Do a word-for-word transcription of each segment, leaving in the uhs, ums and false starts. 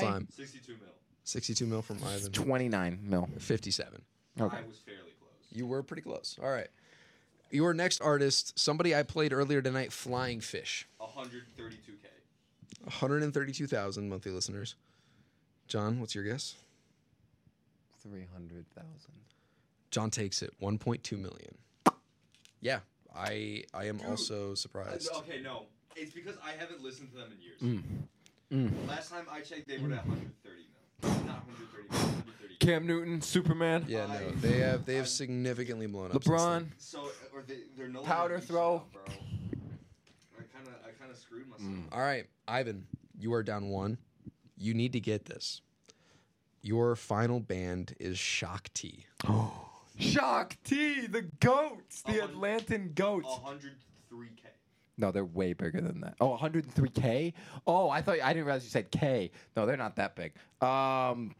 time. sixty-two mil. sixty-two mil from Ivan. twenty-nine mil. fifty-seven. Okay. I was fairly close. You were pretty close. All right. Your next artist, somebody I played earlier tonight, Flying Fish. one hundred thirty-two K. one hundred thirty-two thousand monthly listeners. John, what's your guess? three hundred thousand. John takes it. one point two million. Yeah, I I am Dude, also surprised. Uh, okay, no. It's because I haven't listened to them in years. Mm. Mm. Last time I checked, they were at one hundred thirty mil. Not one hundred thirty mil, one hundred thirty. Cam Newton, Superman. Yeah, no, they have they have significantly blown up. LeBron. So, or they, they're no Powder throw. Out, bro. I kind of I kind of screwed myself. Mm. All right, Ivan, you are down one. You need to get this. Your final band is Shock T. Oh, Shock T, the goats, the Atlantan goats. one hundred three K. No, they're way bigger than that. Oh, one hundred three K? Oh, I thought I didn't realize you said K. No, they're not that big. Um,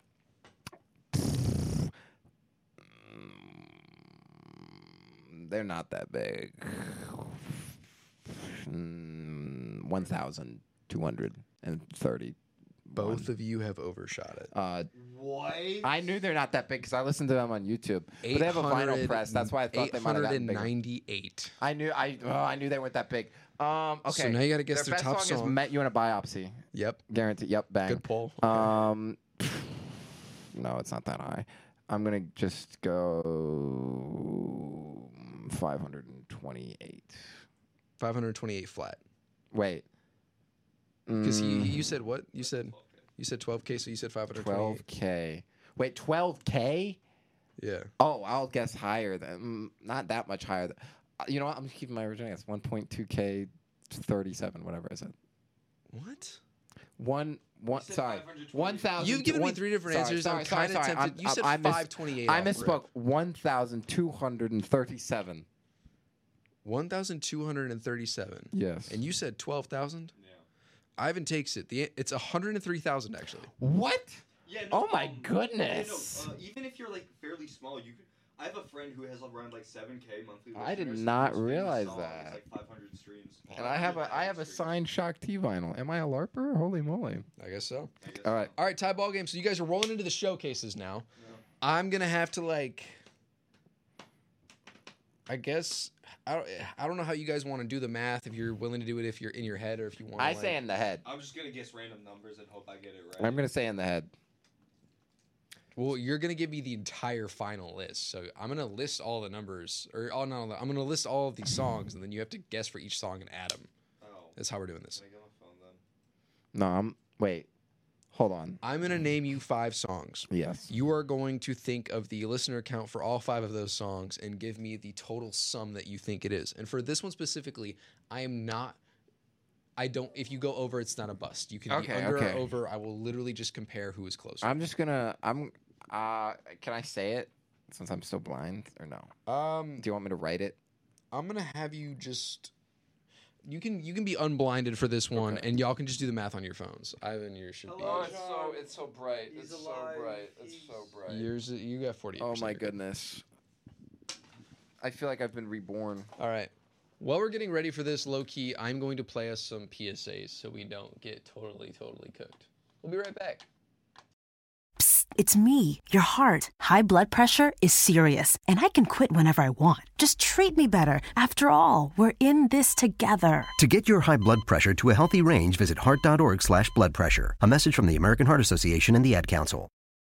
they're not that big. one thousand two hundred thirty. Both of you have overshot it. Uh, what? I knew they're not that big because I listened to them on YouTube. But they have a vinyl press. That's why I thought they might have gotten bigger. eight hundred ninety-eight. I knew I oh, I knew they weren't that big. Um, okay. So now you got to guess their, their best top song. song. Is Met You in a Biopsy. Yep. Guaranteed. Yep. Bang. Good poll. Okay. Um, no, it's not that high. I'm gonna just go five hundred twenty-eight. five hundred twenty-eight flat. Wait. Because mm. you, you said what? You said you said twelve K, so you said five hundred twenty-eight. twelve K. Wait, twelve K? Yeah. Oh, I'll guess higher than. Mm, not that much higher. Than, uh, you know what? I'm just keeping my original guess. one point two K, thirty-seven, whatever I said. What? One. One, sorry, one thousand. You've given one, me three different sorry, answers. Sorry, I'm sorry, kind of sorry. tempted. I'm, you said I miss, five twenty-eight. I misspoke. One thousand two hundred and thirty-seven. One thousand two hundred and thirty-seven. Yes. And you said twelve thousand. Yeah. Ivan takes it. The it's one hundred and three thousand actually. What? Yeah. Oh No, my um, goodness. No, no, uh, even if you're like fairly small, you could. I have a friend who has around like seven K monthly. I did listeners, not and his realize song that. is like five hundred streams. And I have a I have a streams. signed Shock T vinyl. Am I a LARPer? Holy moly! I guess so. I guess All right. All right, tie ball game. So you guys are rolling into the showcases now. Yeah. I'm gonna have to like. I guess I don't. I don't know how you guys want to do the math. If you're willing to do it, if you're in your head, or if you want. I like, say in the head. I'm just gonna guess random numbers and hope I get it right. I'm gonna say in the head. Well, you're gonna give me the entire final list, so I'm gonna list all the numbers, or oh no, I'm gonna list all of these songs, and then you have to guess for each song and add them. Oh. That's how we're doing this. Can I get my phone then? No, I'm. Wait. Hold on. I'm gonna name you five songs. Yes. You are going to think of the listener count for all five of those songs and give me the total sum that you think it is. And for this one specifically, I am not. I don't. If you go over, it's not a bust. You can Okay, be under okay. or over. I will literally just compare who is closer. I'm just gonna. I'm. Uh, can I say it? Since I'm still blind, or no? um, Do you want me to write it? I'm gonna have you just. You can you can be unblinded for this one, Okay. and y'all can just do the math on your phones. Ivan, yours should Hello, Oh, it's so it's so bright. He's it's alive. so bright. It's He's- so be. bright. Yours, you got forty. Oh my goodness. I feel like I've been reborn. All right. While we're getting ready for this, low key, I'm going to play us some P S As so we don't get totally, totally cooked. We'll be right back. Psst, it's me, your heart. High blood pressure is serious, and I can quit whenever I want. Just treat me better. After all, we're in this together. To get your high blood pressure to a healthy range, visit heart.org slash blood pressure. A message from the American Heart Association and the Ad Council.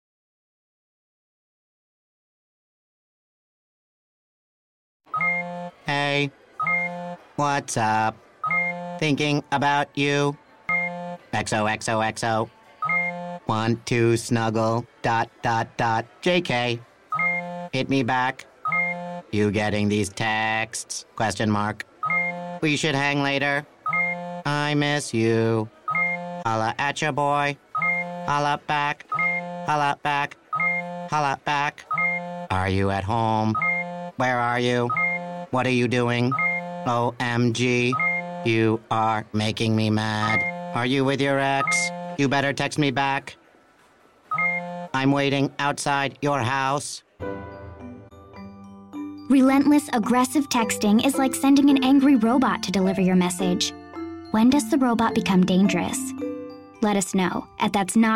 Hey, what's up? Thinking about you. X O X O X O. Want to snuggle. Dot dot dot. J K. Hit me back. You getting these texts? Question mark. We should hang later. I miss you. Holla at your boy. Holla back. Holla back. Holla back. Are you at home? Where are you? What are you doing? O M G. You are making me mad. Are you with your ex? You better text me back. I'm waiting outside your house. Relentless, aggressive texting is like sending an angry robot to deliver your message. When does the robot become dangerous? Let us know at that's not